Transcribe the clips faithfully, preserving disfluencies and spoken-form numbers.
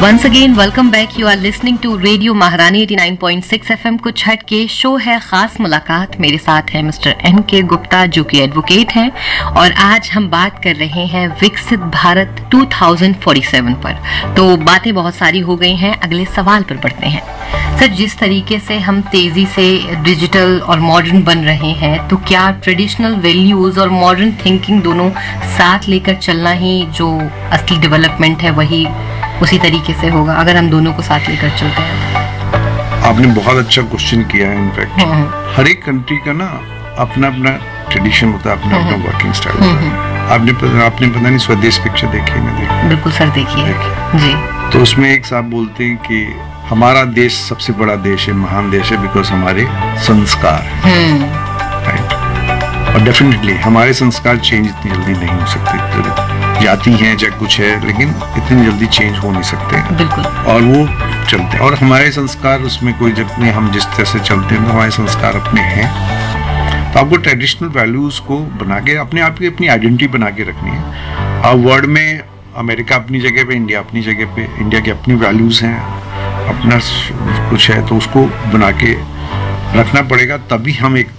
Once again, welcome back. You are listening to Radio महारानी eighty-nine point six F M कुछ हट के show है खास मुलाकात। मेरे साथ है मिस्टर एन के गुप्ता जो कि एडवोकेट हैं और आज हम बात कर रहे हैं विकसित भारत two thousand forty-seven पर। तो बातें बहुत सारी हो गई हैं, अगले सवाल पर बढ़ते हैं। सर, जिस तरीके से हम तेजी से डिजिटल और मॉडर्न बन रहे हैं, तो क्या ट्रेडिशनल वैल्यूज और मॉडर्न थिंकिंग दोनों साथ लेकर चलना ही जो असली डेवलपमेंट है वही उसी तरीके से होगा अगर हम दोनों को साथ लेकर चलते हैं? आपने बहुत अच्छा क्वेश्चन किया है। इनफैक्ट हर एक कंट्री का ना अपना अपना ट्रेडिशन होता है, अपना अपना वर्किंग स्टाइल होता है। आपने आपने पता नहीं स्वदेश पिक्चर देखी है? देखी? बिल्कुल सर, देखी है जी। तो उसमें एक साहब बोलते हैं कि हमारा देश सबसे बड़ा देश है, महान देश है, बिकॉज हमारे संस्कार, राइट। और डेफिनेटली हमारे संस्कार चेंज इतनी जल्दी नहीं हो सकते। जाती हैं चाहे कुछ है, लेकिन इतनी जल्दी चेंज हो नहीं सकते। बिल्कुल। और वो चलते हैं और हमारे संस्कार उसमें कोई जितने हम जिस तरह से चलते हैं तो हमारे संस्कार अपने हैं। तो आपको ट्रेडिशनल वैल्यूज को बना के अपने आप की अपनी आइडेंटिटी बना के रखनी है। और वर्ल्ड में अमेरिका अपनी जगह पे, इंडिया अपनी जगह पे, इंडिया की अपनी वैल्यूज हैं, अपना कुछ है, तो उसको बना के रखना पड़ेगा, तभी हम एक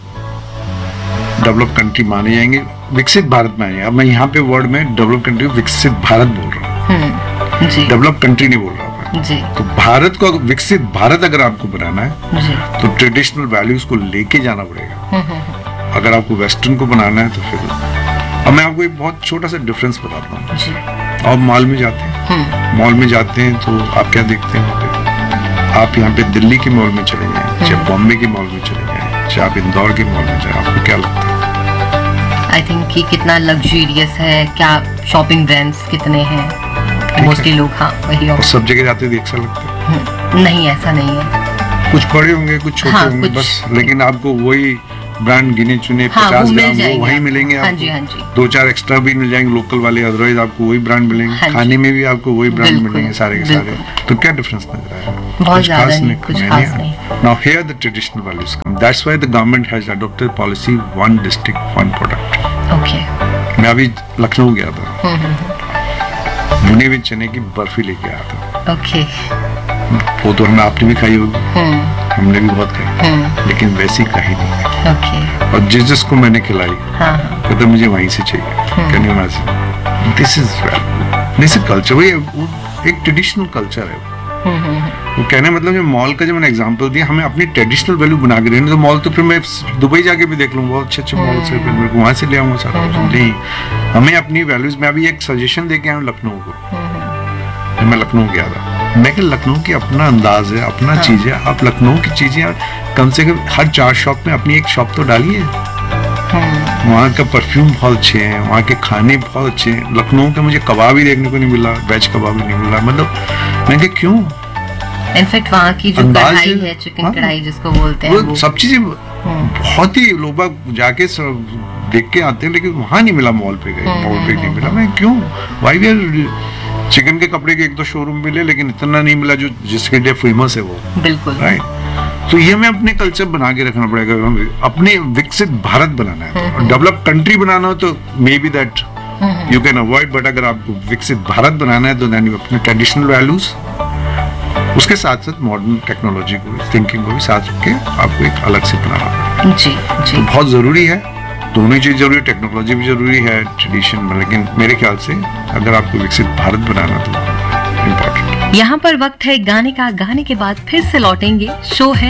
डेवलप कंट्री माने जाएंगे, विकसित भारत माने जाएंगे। अब मैं यहाँ पे वर्ल्ड में डेवलप कंट्री विकसित भारत बोल रहा हूँ, डेवलप कंट्री नहीं बोल रहा हूँ जी। तो भारत को विकसित भारत अगर आपको बनाना है जी, तो ट्रेडिशनल वैल्यूज को लेके जाना पड़ेगा। अगर आपको वेस्टर्न को बनाना है तो फिर अब मैं आपको एक बहुत छोटा सा डिफरेंस बताता हूँ। आप मॉल में जाते हैं, मॉल में जाते हैं तो आप क्या देखते हैं? आप यहाँ पे दिल्ली के मॉल में चले जाएं, चाहे बॉम्बे के मॉल में चले जाएं, चाहे आप इंदौर के मॉल में जाएं, आपको क्या लगता है? आई थिंक कि कितना लग्जूरियस है, क्या शॉपिंग ब्रांड्स कितने हैं, मोस्टली लोग हाँ वही। और सब जगह जाते देख सा लगता है? नहीं, ऐसा नहीं है। कुछ बड़े होंगे, कुछ छोटे हाँ, होंगे बस, लेकिन आपको वही ब्रांड गिने चुने हाँ, पचास ग्राम वो वही मिलेंगे। हाँ जी, हाँ जी। दो चार एक्स्ट्रा भी मिल जाएंगे लोकल वाले, अदरवाइज आपको वही ब्रांड मिलेंगे। हाँ, खाने में भी आपको वही ब्रांड मिलेंगे सारे के सारे। तो क्या डिफरेंस नजर आया? बहुत ज्यादा नहीं, कुछ खास नहीं। Now here the traditional values come. That's why the government has adopted policy one district one product. Okay. मैं अभी लखनऊ गया था, भुने हुए चने की बर्फी लेके आया था। Okay. वो तो हमने आपने भी खाई होगी, हमने भी बहुत खाई, लेकिन वैसी कहीं नहीं। Okay. और जिस जिसको मैंने खिलाई कहते मुझे वहीं से चाहिए, can you imagine? This is this is culture, वही एक ट्रेडिशनल कल्चर है। वो कहने मतलब जो मॉल का जो मैंने एग्जांपल दिया, हमें अपनी ट्रेडिशनल वैल्यू बना के रहने। तो मॉल तो फिर मैं दुबई जाके भी देख लूँ, बहुत अच्छे अच्छे मॉल से, फिर मैं वहाँ से ले आऊँगा सारा कुछ। नहीं, हमें अपनी वैल्यूज में अभी एक सजेशन दे के आया लखनऊ को। मैं लखनऊ गया था, मैं कि लखनऊ की अपना अंदाज है, अपना हाँ। चीज है। आप लखनऊ की चीजें कम से कम हर चार शॉप में अपनी एक शॉप तो डालिए। हाँ। वहाँ का परफ्यूम बहुत अच्छे हैं, वहाँ के खाने बहुत अच्छे हैं। लखनऊ का मुझे कबाब ही देखने को नहीं मिला, वेज कबाब ही नहीं मिला। मतलब मैंने कहा क्यों? इनफैक्ट वहाँ की जो कढ़ाई है, चिकन हाँ? कढ़ाई जिसको बोलते हैं, वो सब चीजें बहुत ही लोग जाके देख के आते हैं, लेकिन वहाँ नहीं मिला। मॉल पे गए, मॉल पे नहीं मिला। मैं क्यों? वाई वी आर चिकन के कपड़े के एक दो शोरूम मिले, लेकिन इतना नहीं मिला जो जिसके लिए फेमस है वो। बिल्कुल राइट। तो ये हमें अपने कल्चर बना के रखना पड़ेगा। अपने विकसित भारत बनाना है और डेवलप कंट्री बनाना हो तो may be that you can avoid, but अगर आपको विकसित भारत बनाना है तो देन यू अपने ट्रेडिशनल वैल्यूज उसके साथ साथ मॉडर्न टेक्नोलॉजी को, थिंकिंग को भी साथ रख के आपको एक अलग से बनाना पड़ेगा। जी जी, तो बहुत जरूरी है, दोनों चीज जरूरी है, टेक्नोलॉजी भी जरूरी है, ट्रेडिशन में। लेकिन मेरे ख्याल से अगर आपको विकसित भारत बनाना तो इम्पोर्टेंट। यहाँ पर वक्त है गाने का, गाने के बाद फिर से लौटेंगे। शो है